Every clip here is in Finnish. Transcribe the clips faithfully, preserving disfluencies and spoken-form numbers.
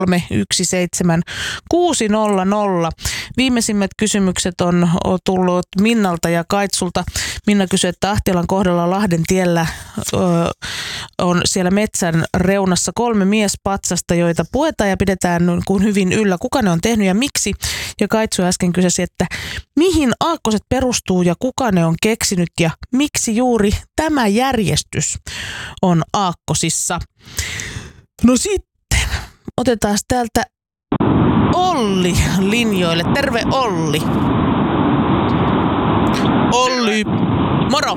kolme yksi seitsemän kuusi nolla nolla. Viimeisimmät kysymykset on, on tullut Minnalta ja Kaitsulta. Minna kysyi, että Ahtialan kohdalla Lahden tiellä ö, on siellä metsän reunassa kolme miespatsasta, joita puetaan ja pidetään kuin hyvin yllä. Kuka ne on tehnyt ja miksi? Ja Kaitsu äsken kysysi, että mihin aakkoset perustuu ja kuka ne on keksinyt ja miksi juuri tämä järjestys on aakkosissa? No sitten otetaan täältä Olli linjoille. Terve Olli. Olli, moro.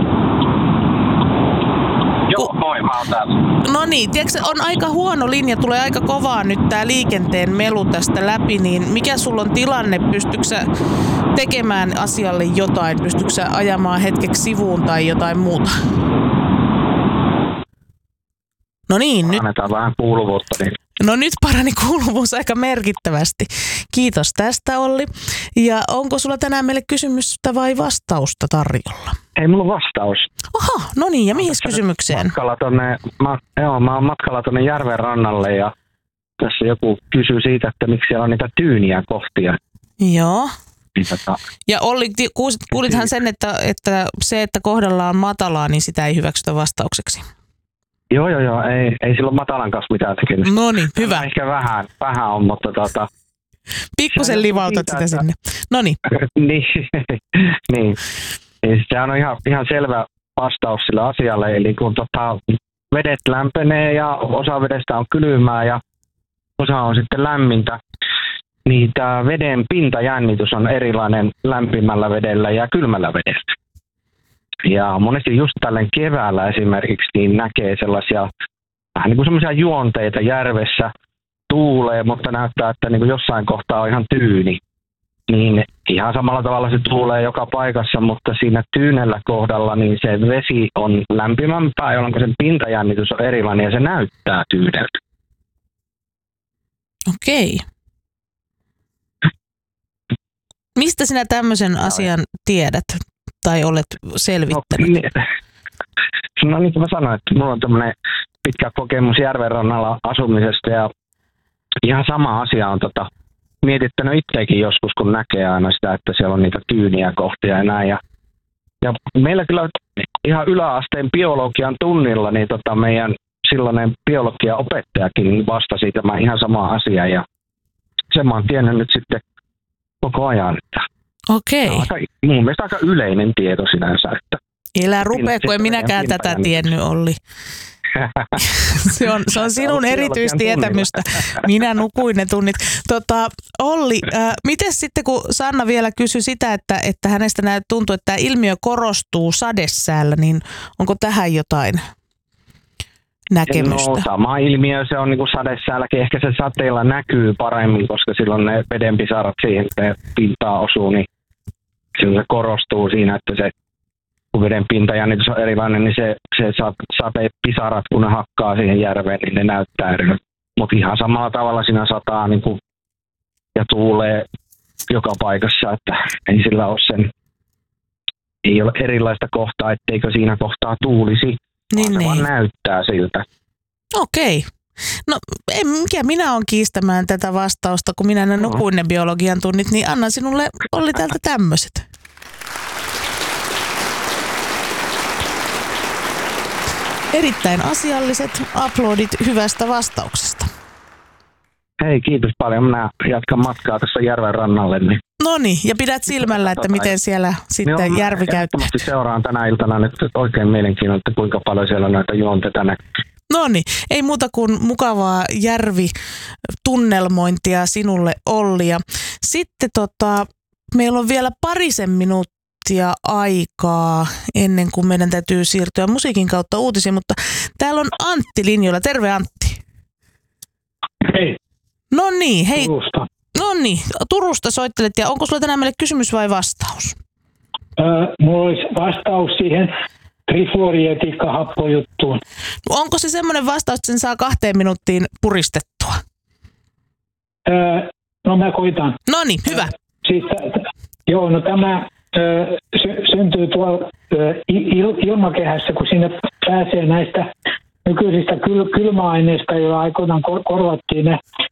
Joo, moi, mä oon täällä. No niin, tiedätkö, on aika huono linja, tulee aika kovaa nyt tää liikenteen melu tästä läpi, niin mikä sulla on tilanne? Pystytkö sä tekemään asialle jotain? Pystytkö sä ajamaan hetkeksi sivuun tai jotain muuta? No niin, nyt. Annetaan vähän kuuluvuutta. Niin. No nyt parani kuuluvuus aika merkittävästi. Kiitos tästä, Olli. Ja onko sulla tänään meille kysymystä vai vastausta tarjolla? Ei mulla on vastaus. Aha, no niin, ja mihin kysymykseen? Matkalla tonne, ma, joo, mä oon matkalla tuonne järven rannalle ja tässä joku kysyy siitä, että miksi siellä on niitä tyyniä kohtia. Joo. Niin, tota, ja Olli, kuulithan sen, että, että se, että kohdalla on matalaa, niin sitä ei hyväksytä vastaukseksi. Joo, joo, joo. Ei, ei silloin matalan kanssa mitään tekemistä. No niin, hyvä. Ehkä vähän, vähän on, mutta tota... Pikkusen livautat sitä että... sinne. No niin. niin, niin. niin. Sehän on ihan, ihan selvä vastaus sille asialle. Eli kun tota, vedet lämpenee ja osa vedestä on kylmää ja osa on sitten lämmintä, niin tämä veden pintajännitys on erilainen lämpimällä vedellä ja kylmällä vedellä. Ja monesti just tällä keväällä esimerkiksi niin näkee sellaisia vähän niin kuin semmoisia juonteita järvessä, tuulee, mutta näyttää, että niin kuin jossain kohtaa on ihan tyyni. Niin ihan samalla tavalla se tuulee joka paikassa, mutta siinä tyynellä kohdalla niin se vesi on lämpimämpää, jolloin sen pintajännitys on erilainen ja se näyttää tyyneltä. Okei. Mistä sinä tämmöisen asian tiedät? Tai olet selvittänyt? No, no niin kuin mä sanoin, että mulla on tämmöinen pitkä kokemus järvenrannalla asumisesta ja ihan sama asia on tota, mietittänyt itsekin joskus, kun näkee aina sitä, että siellä on niitä tyyniä kohtia ja näin. Ja, ja meillä kyllä ihan yläasteen biologian tunnilla, niin tota meidän silloinen biologian opettajakin vastasi tämä ihan sama asia ja sen mä oon tiennyt nyt sitten koko ajan, että okei. Aika, mun mielestä aika yleinen tieto sinänsä. Että elä rupea, kun en minäkään tätä tiennyt, Olli. se, on, se on sinun erityistietämystä. Minä nukuin ne tunnit. Tota, Olli, äh, miten sitten kun Sanna vielä kysyi sitä, että, että hänestä näyt tuntuu, että tämä ilmiö korostuu sadesäällä, niin onko tähän jotain näkemystä? No sama ilmiö se on niin kuin sadesäälläkin. Ehkä se sateella näkyy paremmin, koska silloin ne vedenpisarat siihen pintaan osuu, niin se korostuu siinä, että se kun veden pintajännitys on erilainen, niin se, se satepisarat, kun ne hakkaa siihen järveen, niin ne näyttää eri. Mutta ihan samalla tavalla siinä sataa niin kuin, ja tuulee joka paikassa, että ei sillä ole sen, ei ole erilaista kohtaa, etteikö siinä kohtaa tuulisi, niin, vaan niin. se vaan näyttää siltä. Okei. No en, mikä minä olen kiistämään tätä vastausta, kun minä en nukuin ne biologian tunnit, niin annan sinulle, Olli, täältä tämmöiset. Erittäin asialliset uploadit hyvästä vastauksesta. Hei, kiitos paljon. Minä jatkan matkaa tässä järven rannalle. Niin. No niin, ja pidät silmällä, että miten siellä sitten järvi käyttää. Seuraan tänä iltana nyt oikein mielenkiinnolla, että kuinka paljon siellä on näitä juonteita näkyy. No niin, ei muuta kuin mukavaa järvitunnelmointia sinulle, Olli. Ja sitten tota, meillä on vielä parisen minuuttia aikaa ennen kuin meidän täytyy siirtyä musiikin kautta uutisiin, mutta täällä on Antti linjoilla. Terve, Antti. Hei. No niin, hei. Turusta. No niin, Turusta soittelet ja onko sulla tänään meille kysymys vai vastaus? Öö, mulla olisi vastaus siihen trifluorietiikkahappojuttuun. Onko se semmoinen vastaus, että sen saa kahteen minuuttiin puristettua? Öö, no mä koitan. No niin, hyvä. Siis, joo, no tämä ö, sy- syntyy tuolla ö, il- ilmakehässä, kun sinne pääsee näistä nykyisistä kyl- kylmäaineista, joilla aikoinaan kor- korvattiin ne